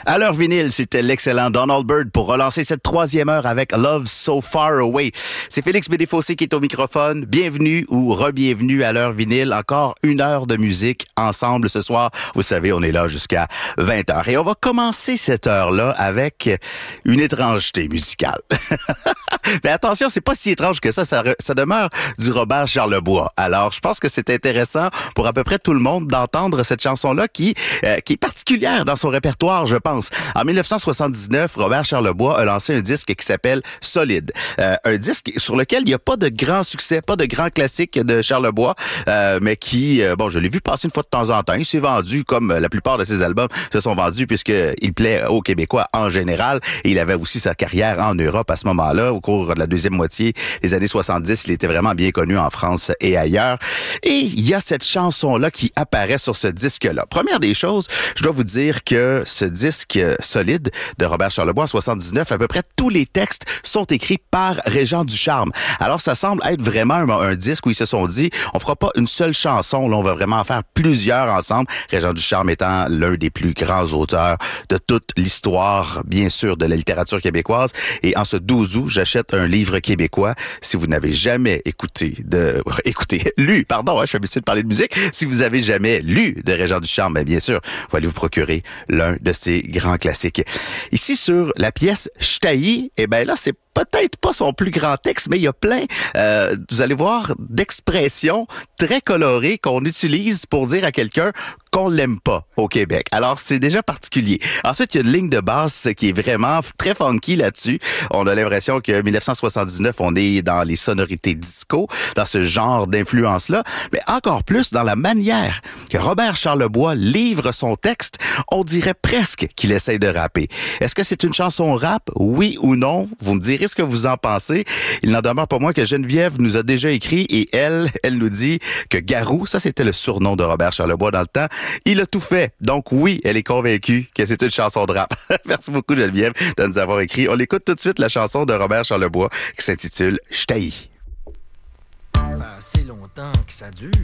À l'heure vinyle, c'était l'excellent Donald Byrd pour relancer cette troisième heure avec Love So Far Away. C'est Félix Bédéfossé qui est au microphone. Bienvenue ou re-bienvenue à l'heure vinyle. Encore une heure de musique ensemble ce soir. Vous savez, on est là jusqu'à 20h. Et on va commencer cette heure-là avec une étrangeté musicale. Mais attention, c'est pas si étrange que ça demeure du Robert Charlebois. Alors, je pense que c'est intéressant pour à peu près tout le monde d'entendre cette chanson-là qui est particulière dans son répertoire, je pense. En 1979, Robert Charlebois a lancé un disque qui s'appelle Solide. Un disque sur lequel il n'y a pas de grand succès, pas de grand classique de Charlebois, mais qui, je l'ai vu passer une fois de temps en temps. Il s'est vendu comme la plupart de ses albums se sont vendus puisqu'il plaît aux Québécois en général. Et il avait aussi sa carrière en Europe à ce moment-là. Au cours de la deuxième moitié des années 70, il était vraiment bien connu en France et ailleurs. Et il y a cette chanson-là qui apparaît sur ce disque-là. Première des choses, je dois vous dire que ce disque Solide de Robert Charlebois en 79, à peu près tous les textes sont écrits par Régent Ducharme. Alors ça semble être vraiment un disque où ils se sont dit, on fera pas une seule chanson, là on va vraiment en faire plusieurs ensemble. Régent Ducharme étant l'un des plus grands auteurs de toute l'histoire, bien sûr, de la littérature québécoise. Et en ce 12 août, j'achète un livre québécois. Si vous n'avez jamais lu, je suis habitué de parler de musique. Si vous avez jamais lu de Régent Ducharme, bien sûr, vous allez vous procurer l'un de ses grands classiques. Ici, sur la pièce J'taillis, là, c'est peut-être pas son plus grand texte, mais il y a plein, vous allez voir, d'expressions très colorées qu'on utilise pour dire à quelqu'un qu'on l'aime pas au Québec. Alors, c'est déjà particulier. Ensuite, il y a une ligne de basse qui est vraiment très funky là-dessus. On a l'impression que 1979, on est dans les sonorités disco, dans ce genre d'influence-là, mais encore plus dans la manière que Robert Charlebois livre son texte, on dirait presque qu'il essaye de rapper. Est-ce que c'est une chanson rap? Oui ou non? Vous me direz ce que vous en pensez. Il n'en demeure pas moins que Geneviève nous a déjà écrit et elle nous dit que Garou, ça c'était le surnom de Robert Charlebois dans le temps, il a tout fait. Donc oui, elle est convaincue que c'est une chanson de rap. Merci beaucoup Geneviève de nous avoir écrit. On écoute tout de suite la chanson de Robert Charlebois qui s'intitule J'taillis. Ça fait assez longtemps que ça dure.